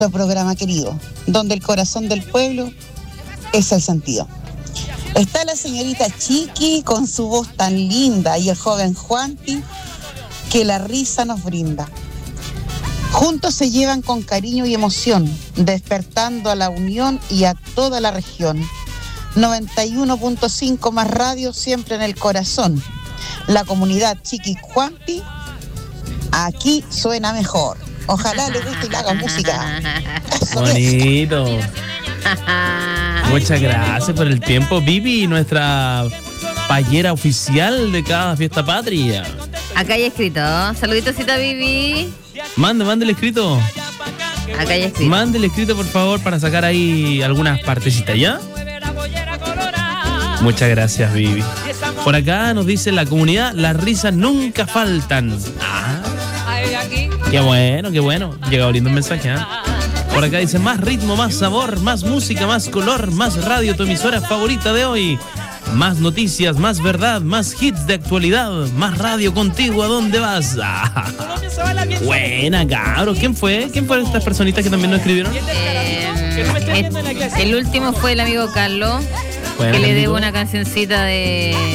programa querido, donde el corazón del pueblo es el sentido. Está la señorita Chiqui con su voz tan linda y el joven Juanpi que la risa nos brinda. Juntos se llevan con cariño y emoción, despertando a la unión y a toda la región. 91.5 más radio siempre en el corazón. La comunidad Chiqui Juanpi, aquí suena mejor. Ojalá le guste y le haga música. Bonito. Muchas gracias por el tiempo, Vivi, nuestra payera oficial de cada fiesta patria. Acá hay escrito. Saluditos, cita Vivi. Mándele escrito. Acá hay escrito. Mándele escrito, por favor, para sacar ahí algunas partecitas, ¿ya? Muchas gracias, Vivi. Por acá nos dice la comunidad, las risas nunca faltan. Qué bueno. Llega abriendo un mensaje, ¿eh? Por acá dice, más ritmo, más sabor, más música, más color, más radio, tu emisora favorita de hoy. Más noticias, más verdad, más hits de actualidad, más radio contigo, ¿a dónde vas? Buena, cabros. ¿Quién fueron estas personitas que también nos escribieron? El último fue el amigo Carlos, que le debo una cancioncita de